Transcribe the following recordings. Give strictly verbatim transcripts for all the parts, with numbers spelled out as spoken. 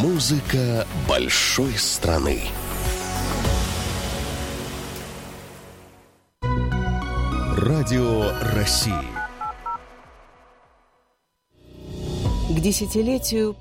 Музыка большой страны. Радио России. К десятилетию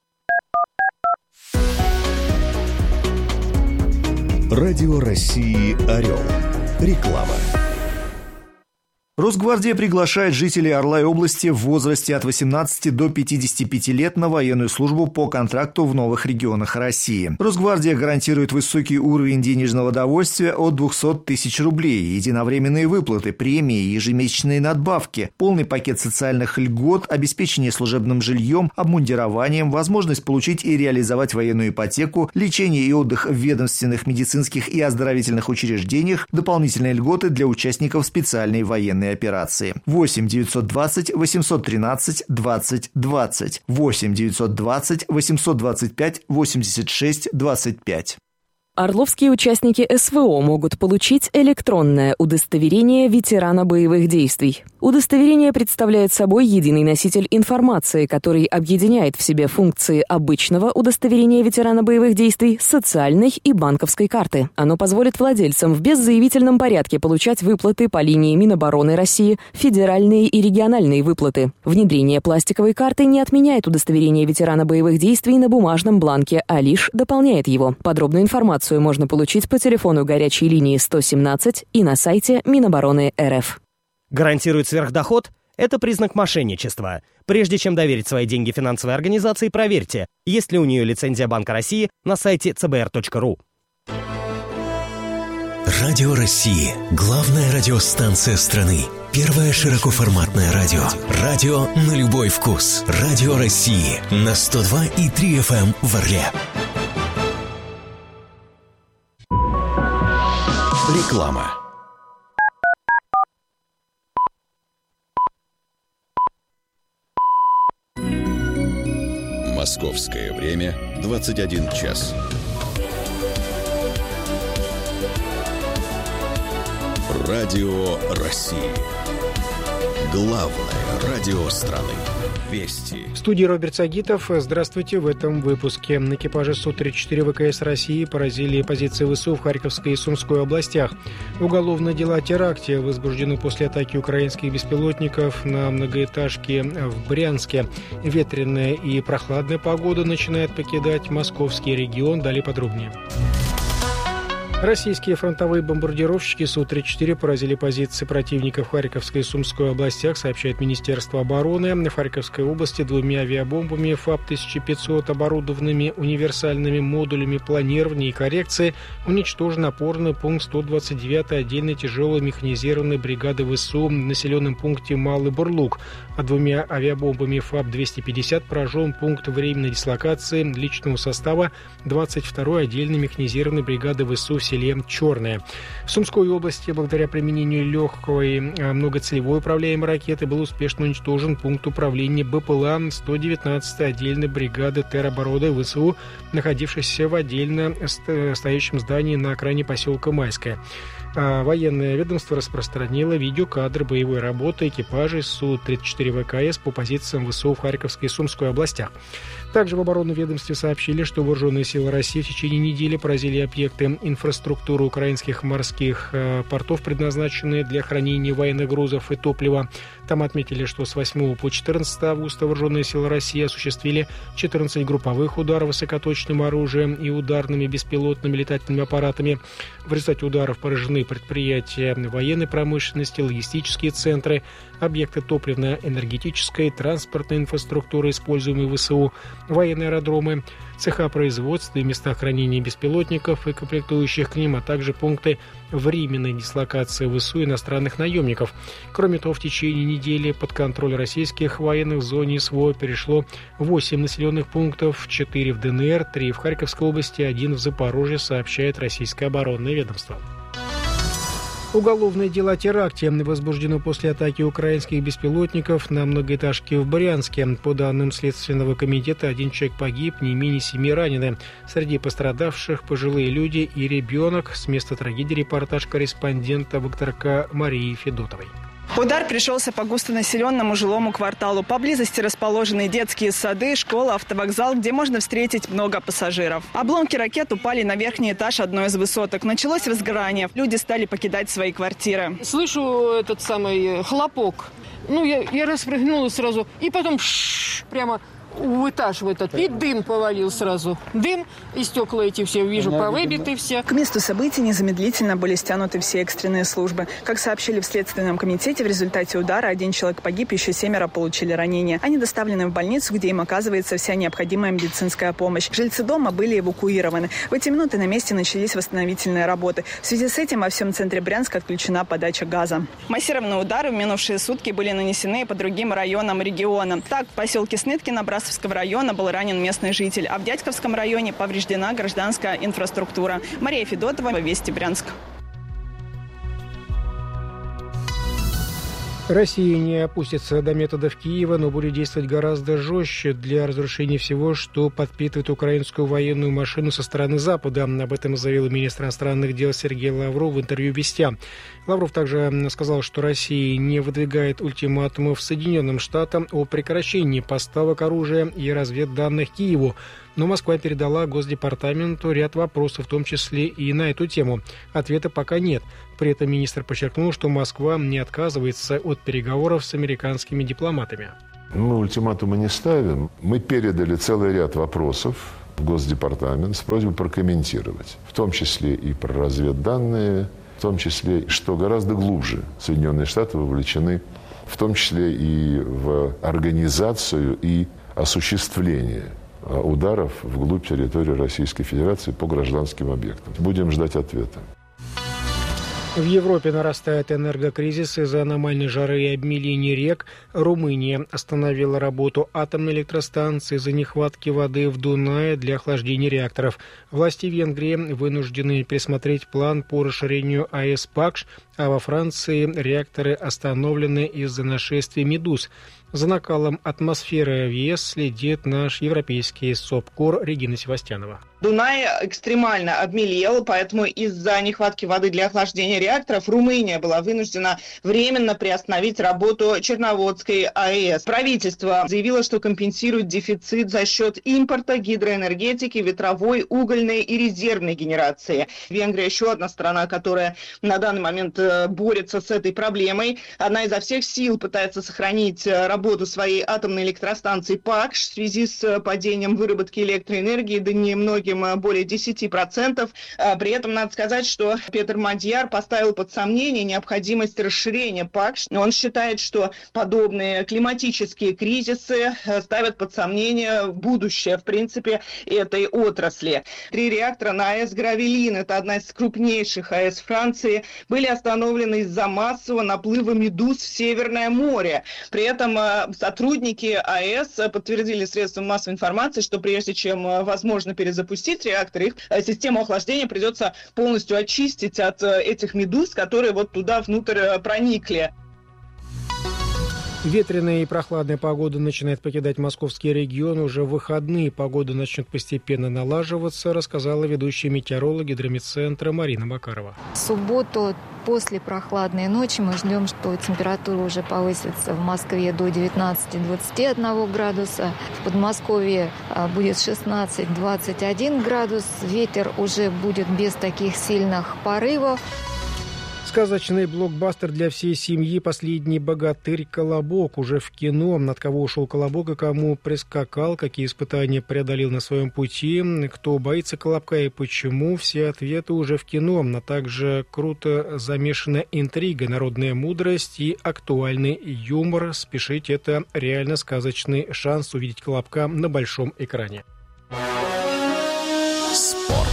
Радио России «Орел». Реклама. Росгвардия приглашает жителей Орла и области в возрасте от восемнадцати до пятидесяти пяти лет на военную службу по контракту в новых регионах России. Росгвардия гарантирует высокий уровень денежного довольствия от двухсот тысяч рублей, единовременные выплаты, премии, ежемесячные надбавки, полный пакет социальных льгот, обеспечение служебным жильем, обмундированием, возможность получить и реализовать военную ипотеку, лечение и отдых в ведомственных, медицинских и оздоровительных учреждениях, дополнительные льготы для участников специальной военной операции. восемь девятьсот двадцать восемьсот тринадцать двадцать двадцать. восемь девятьсот двадцать восемьсот двадцать пять восемьдесят шесть двадцать пять. Орловские участники эс вэ о могут получить электронное удостоверение ветерана боевых действий. Удостоверение представляет собой единый носитель информации, который объединяет в себе функции обычного удостоверения ветерана боевых действий, социальной и банковской карты. Оно позволит владельцам в беззаявительном порядке получать выплаты по линии Минобороны России, федеральные и региональные выплаты. Внедрение пластиковой карты не отменяет удостоверение ветерана боевых действий на бумажном бланке, а лишь дополняет его. Подробную информацию можно получить по телефону горячей линии сто семнадцать и на сайте Минобороны эр эф. Гарантирует сверхдоход? Это признак мошенничества. Прежде чем доверить свои деньги финансовой организации, проверьте, есть ли у нее лицензия Банка России на сайте цэ бэ эр точка ру. Радио России. Главная радиостанция страны. Первое широкоформатное радио. Радио на любой вкус. Радио России. На сто два и три эф эм в Орле. Реклама. Московское время двадцать один час. Радио России. Главное радио страны. Вести. В студии Роберт Сагитов. Здравствуйте. В этом выпуске. Экипажи Су тридцать четыре вэ ка эс России поразили позиции вэ эс у в Харьковской и Сумской областях. Уголовное дело о теракте возбуждено после атаки украинских беспилотников на многоэтажки в Брянске. Ветреная и прохладная погода начинает покидать московский регион. Далее подробнее. Российские фронтовые бомбардировщики Су тридцать четыре поразили позиции противника в Харьковской и Сумской областях, сообщает Министерство обороны. В Харьковской области двумя авиабомбами ФАП тысяча пятьсот, оборудованными универсальными модулями планирования и коррекции, уничтожен опорный пункт сто двадцать девятой отдельной тяжелой механизированной бригады вэ эс у в населенном пункте Малый Бурлук, а двумя авиабомбами ФАП двести пятьдесят поражен пункт временной дислокации личного состава двадцать второй отдельной механизированной бригады вэ эс у в селе Черное. В Сумской области благодаря применению легкой многоцелевой управляемой ракеты был успешно уничтожен пункт управления бэ пэ эл а сто девятнадцатой отдельной бригады теробороны вэ эс у, находившейся в отдельно стоящем здании на окраине поселка Майское. А военное ведомство распространило видеокадры боевой работы экипажей Су тридцать четыре вэ ка эс по позициям вэ эс у в Харьковской и Сумской областях. Также в оборонном ведомстве сообщили, что вооруженные силы России в течение недели поразили объекты инфраструктуры украинских морских портов, предназначенные для хранения военных грузов и топлива. Там отметили, что с восьмого по четырнадцатое августа вооруженные силы России осуществили четырнадцать групповых ударов высокоточным оружием и ударными беспилотными летательными аппаратами. В результате ударов поражены предприятия военной промышленности, логистические центры, объекты топливно-энергетической, транспортной инфраструктуры, используемые вэ эс у, военные аэродромы, цеха производства и места хранения беспилотников и комплектующих к ним, а также пункты временной дислокации вэ эс у иностранных наемников. Кроме того, в течение недели под контроль российских военных в зоне эс вэ о перешло восемь населенных пунктов, четыре в дэ эн эр, три в Харьковской области, один в Запорожье, сообщает российское оборонное ведомство. Уголовное дело о теракте возбуждено после атаки украинских беспилотников на многоэтажке в Брянске. По данным Следственного комитета, один человек погиб, не менее семи ранены. Среди пострадавших пожилые люди и ребенок. С места трагедии репортаж корреспондента ВКТРК Марии Федотовой. Удар пришелся по густонаселенному жилому кварталу. Поблизости расположены детские сады, школа, автовокзал, где можно встретить много пассажиров. Обломки ракет упали на верхний этаж одной из высоток. Началось возгорание. Люди стали покидать свои квартиры. Слышу этот самый хлопок. Ну, я, я распрыгнула сразу. И потом ш- прямо в этаж в этот. И дым повалил сразу. Дым, и стекла эти все, вижу, повыбиты все. К месту событий незамедлительно были стянуты все экстренные службы. Как сообщили в Следственном комитете, в результате удара один человек погиб, еще семеро получили ранения. Они доставлены в больницу, где им оказывается вся необходимая медицинская помощь. Жильцы дома были эвакуированы. В эти минуты на месте начались восстановительные работы. В связи с этим во всем центре Брянска отключена подача газа. Массированные удары в минувшие сутки были нанесены и по другим районам региона. Так, в поселке Сныткино Брасовского района был ранен местный житель, а в Дядьковском районе повреждена гражданская инфраструктура. Мария Федотова, Вести Брянск. Россия не опустится до методов Киева, но будет действовать гораздо жестче для разрушения всего, что подпитывает украинскую военную машину со стороны Запада. Об этом заявил министр иностранных дел Сергей Лавров в интервью «Вестям». Лавров также сказал, что Россия не выдвигает ультиматумов Соединенным Штатам о прекращении поставок оружия и разведданных Киеву. Но Москва передала Госдепартаменту ряд вопросов, в том числе и на эту тему. Ответа пока нет. При этом министр подчеркнул, что Москва не отказывается от переговоров с американскими дипломатами. Мы ультиматумы не ставим. Мы передали целый ряд вопросов в Госдепартамент с просьбой прокомментировать. В том числе и про разведданные, в том числе, что гораздо глубже Соединенные Штаты вовлечены, в том числе и в организацию и осуществление ударов вглубь территории Российской Федерации по гражданским объектам. Будем ждать ответа. В Европе нарастает энергокризис из-за аномальной жары и обмеления рек. Румыния остановила работу атомной электростанции из-за нехватки воды в Дунае для охлаждения реакторов. Власти Венгрии вынуждены пересмотреть план по расширению АЭС Пакш, а во Франции реакторы остановлены из-за нашествия медуз. За накалом атмосферы в ЕС следит наш европейский СОПКОР Регина Севастьянова. Дунай экстремально обмелел, поэтому из-за нехватки воды для охлаждения реакторов Румыния была вынуждена временно приостановить работу Черноводской АЭС. Правительство заявило, что компенсирует дефицит за счет импорта гидроэнергетики, ветровой, угольной и резервной генерации. Венгрия еще одна страна, которая на данный момент борется с этой проблемой. Она изо всех сил пытается сохранить работу своей атомной электростанции Пакш в связи с падением выработки электроэнергии до немногим более десять процентов. При этом надо сказать, что Петр Мадьяр поставил под сомнение необходимость расширения Пакш. Он считает, что подобные климатические кризисы ставят под сомнение будущее, в принципе, этой отрасли. Три реактора на АЭС Гравелин, это одна из крупнейших АЭС Франции, были остановлены из-за массового наплыва медуз в Северное море. При этом сотрудники АЭС подтвердили средствам массовой информации, что прежде чем возможно перезапустить реактор, их систему охлаждения придется полностью очистить от этих медуз, которые вот туда внутрь проникли. Ветреная и прохладная погода начинает покидать московский регион. Уже в выходные погода начнет постепенно налаживаться, рассказала ведущая метеоролог гидрометцентра Марина Макарова. В субботу после прохладной ночи мы ждем, что температура уже повысится в Москве до девятнадцати-двадцати одного градуса. В Подмосковье будет шестнадцать-двадцать один градус. Ветер уже будет без таких сильных порывов. Сказочный блокбастер для всей семьи «Последний богатырь. Колобок» уже в кино. От кого ушел Колобок и кому прискакал, какие испытания преодолел на своем пути, кто боится Колобка и почему, все ответы уже в кино. А также круто замешана интрига, народная мудрость и актуальный юмор. Спешите, это реально сказочный шанс увидеть Колобка на большом экране. Спорт.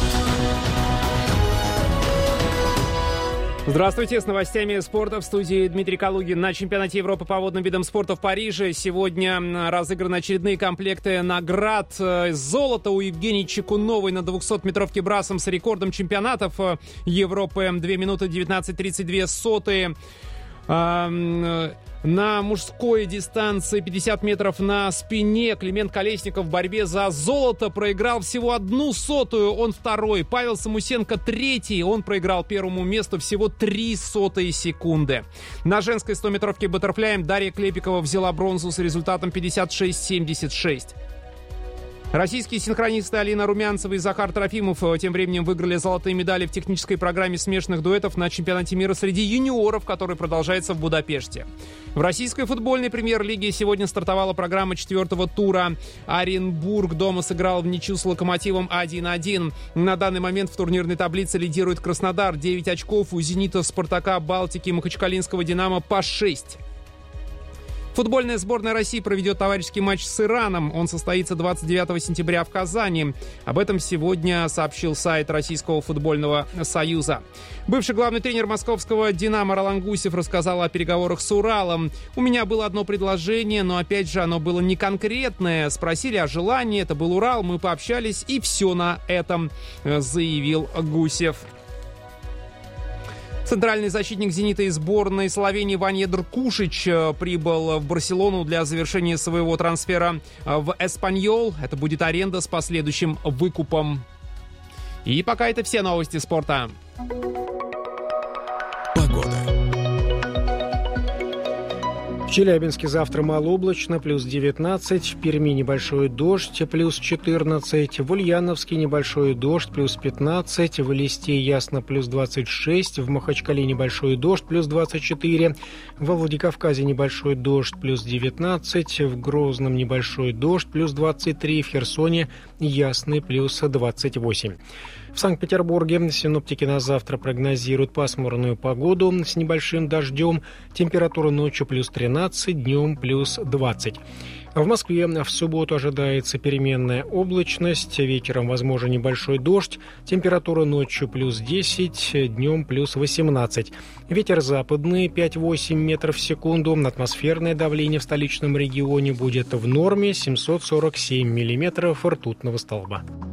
Здравствуйте, с новостями спорта в студии Дмитрий Калугин. На чемпионате Европы по водным видам спорта в Париже сегодня разыграны очередные комплекты наград. Золото у Евгении Чекуновой на двухсотметровке брасом с рекордом чемпионатов Европы. две минуты девятнадцать тридцать две сотые. На мужской дистанции пятьдесят метров на спине Климент Колесников в борьбе за золото проиграл всего одну сотую, он второй. Павел Самусенко третий, он проиграл первому месту всего три сотые секунды. На женской стометровке баттерфляем Дарья Клепикова взяла бронзу с результатом пятьдесят шесть семьдесят шесть. Российские синхронисты Алина Румянцева и Захар Трофимов тем временем выиграли золотые медали в технической программе смешанных дуэтов на чемпионате мира среди юниоров, который продолжается в Будапеште. В российской футбольной премьер-лиге сегодня стартовала программа четвертого тура. Оренбург дома сыграл в ничью с Локомотивом один один. На данный момент в турнирной таблице лидирует Краснодар. девять очков, у Зенита, Спартака, Балтики, Махачкалинского Динамо по шесть. Футбольная сборная России проведет товарищеский матч с Ираном. Он состоится двадцать девятого сентября в Казани. Об этом сегодня сообщил сайт Российского футбольного союза. Бывший главный тренер московского «Динамо» Ролан Гусев рассказал о переговорах с Уралом. «У меня было одно предложение, но опять же оно было не конкретное. Спросили о желании, это был Урал, мы пообщались и все на этом», заявил Гусев. Центральный защитник «Зенита» из сборной Словении Ванья Дркушич прибыл в Барселону для завершения своего трансфера в Эспаньол. Это будет аренда с последующим выкупом. И пока это все новости спорта. Погода. В Челябинске завтра малооблачно, плюс девятнадцать, в Перми небольшой дождь, плюс четырнадцать, в Ульяновске небольшой дождь, плюс пятнадцать, в Элисте ясно, плюс двадцать шесть, в Махачкале небольшой дождь, плюс двадцать четыре, во Владикавказе небольшой дождь, плюс девятнадцать, в Грозном небольшой дождь, плюс двадцать три, в Херсоне ясный, плюс двадцать восемь. В Санкт-Петербурге синоптики на завтра прогнозируют пасмурную погоду с небольшим дождем. Температура ночью плюс тринадцать, днем плюс двадцать. В Москве в субботу ожидается переменная облачность. Вечером возможен небольшой дождь. Температура ночью плюс десять, днем плюс восемнадцать. Ветер западный пять-восемь метров в секунду. Атмосферное давление в столичном регионе будет в норме семьсот сорок семь миллиметров ртутного столба.